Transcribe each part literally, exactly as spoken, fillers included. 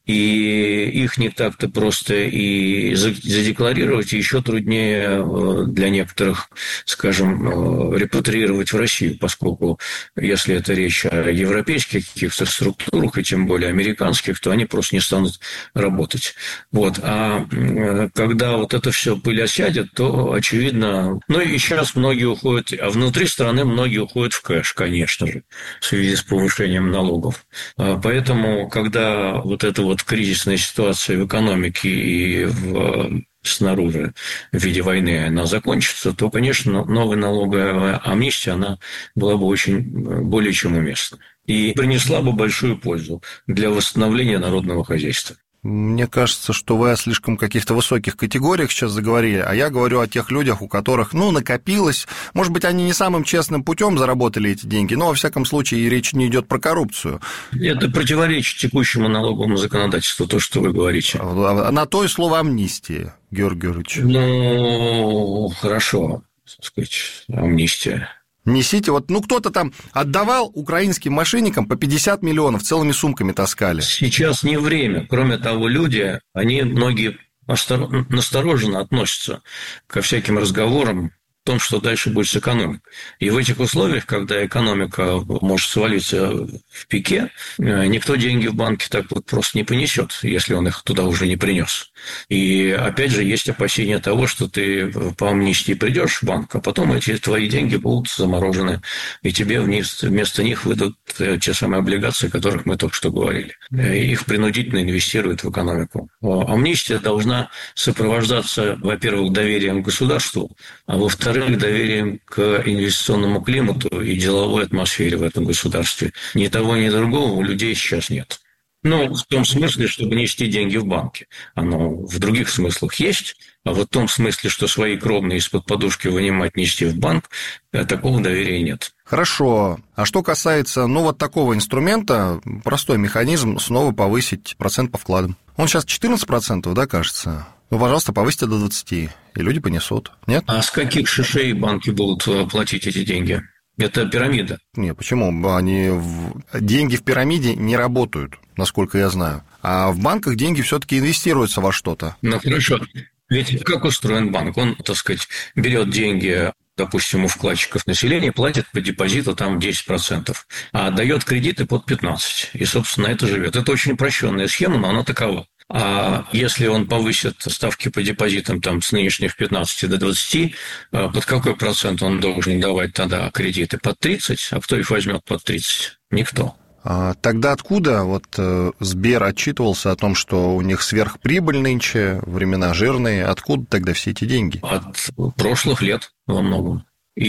и их не так-то просто и задекларировать, и еще труднее для некоторых, скажем, репатриировать в Россию, поскольку если это речь о европейских каких-то структурах, и тем более американских, то они просто не станут работать. Вот. А когда вот это все пыль осядет, то, очевидно... Ну, и сейчас многие уходят... А внутри страны многие уходят в кэш, конечно же, в связи с повышением налогов. Поэтому, когда вот эта вот кризисная ситуация в экономике и в... снаружи в виде войны она закончится, то, конечно, новая налоговая амнистия, она была бы очень более чем уместна и принесла бы большую пользу для восстановления народного хозяйства. Мне кажется, что вы о слишком каких-то высоких категориях сейчас заговорили, а я говорю о тех людях, у которых, ну, накопилось, может быть, они не самым честным путем заработали эти деньги, но, во всяком случае, речь не идет про коррупцию. Это противоречит текущему налоговому законодательству, то, что вы говорите. А на то и слово амнистия, Георгий Георгиевич. Ну, хорошо, так сказать, амнистия. Несите, вот, ну, кто-то там отдавал украинским мошенникам по пятьдесят миллионов, целыми сумками таскали. Сейчас не время. Кроме того, люди, они многие настороженно относятся ко всяким разговорам о том, что дальше будет с экономикой. И в этих условиях, когда экономика может свалиться в пике, никто деньги в банке так вот просто не понесет, если он их туда уже не принес. И опять же, есть опасения того, что ты по амнистии придешь в банк, а потом эти твои деньги будут заморожены, и тебе вместо них выдадут те самые облигации, о которых мы только что говорили. И их принудительно инвестируют в экономику. Амнистия должна сопровождаться, во-первых, доверием к государству, а во-вторых, доверием к инвестиционному климату и деловой атмосфере в этом государстве. Ни того, ни другого у людей сейчас нет. Ну, в том смысле, чтобы нести деньги в банке. Оно в других смыслах есть, а вот в том смысле, что свои кровные из-под подушки вынимать, нести в банк, такого доверия нет. Хорошо. А что касается, ну, вот такого инструмента, простой механизм снова повысить процент по вкладам. Он сейчас четырнадцать процентов, да, кажется? Ну, пожалуйста, повысьте до двадцати, и люди понесут, нет? А с каких шишей банки будут платить эти деньги? Это пирамида. Нет, почему? Они в... Деньги в пирамиде не работают, насколько я знаю. А в банках деньги все-таки инвестируются во что-то. Ну, хорошо. Ведь как устроен банк? Он, так сказать, берет деньги, допустим, у вкладчиков населения, платит по депозиту там десять процентов, а отдает кредиты под пятнадцать процентов. И, собственно, это живет. Это очень упрощенная схема, но она такова. А если он повысит ставки по депозитам там, с нынешних пятнадцати до двадцати, под какой процент он должен давать тогда кредиты? Под тридцать? А кто их возьмет под тридцать? Никто. А тогда откуда вот Сбер отчитывался о том, что у них сверхприбыль нынче, времена жирные? Откуда тогда все эти деньги? От прошлых лет во многом.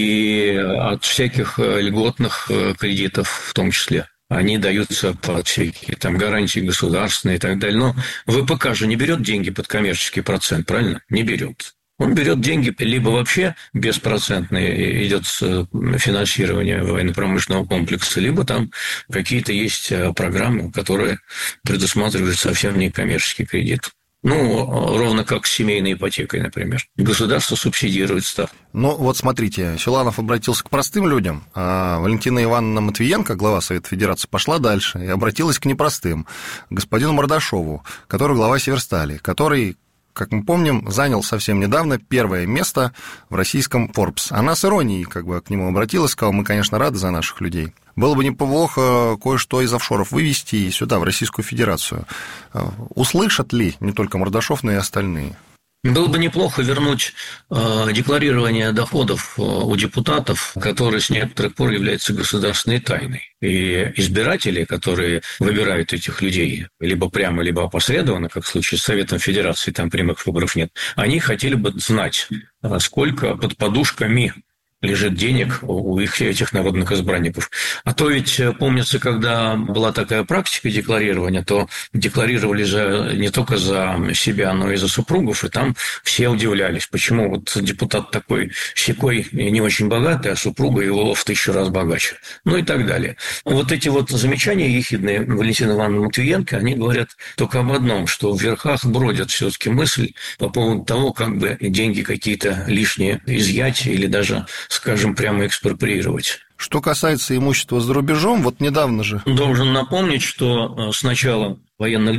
И от всяких льготных кредитов в том числе. Они даются под всякие там гарантии государственные и так далее. Но ВПК же не берет деньги под коммерческий процент, правильно? Не берет. Он берет деньги либо вообще беспроцентные, идет финансирование военно-промышленного комплекса, либо там какие-то есть программы, которые предусматривают совсем не коммерческий кредит. Ну, ровно как с семейной ипотекой, например. Государство субсидирует ставку. Ну, вот смотрите, Силанов обратился к простым людям, а Валентина Ивановна Матвиенко, глава Совета Федерации, пошла дальше и обратилась к непростым, к господину Мордашову, который глава Северстали, который, как мы помним, занял совсем недавно первое место в российском Forbes. Она с иронией как бы к нему обратилась, сказала, мы, конечно, рады за наших людей. Было бы неплохо кое-что из офшоров вывести сюда, в Российскую Федерацию. Услышат ли не только Мордашов, но и остальные? Было бы неплохо вернуть э, декларирование доходов у депутатов, которое с некоторых пор является государственной тайной. И избиратели, которые выбирают этих людей, либо прямо, либо опосредованно, как в случае с Советом Федерации, там прямых выборов нет, они хотели бы знать, сколько под подушками лежит денег у их этих народных избранников. А то ведь, помнится, когда была такая практика декларирования, то декларировали же не только за себя, но и за супругов, и там все удивлялись, почему вот депутат такой сякой не очень богатый, а супруга его в тысячу раз богаче. Ну и так далее. Вот эти вот замечания ехидные Валентины Ивановны Матвиенко, они говорят только об одном, что в верхах бродят все-таки мысль по поводу того, как бы деньги какие-то лишние изъять или даже, скажем, прямо экспроприировать. Что касается имущества за рубежом, вот недавно же... Должен напомнить, что с начала военных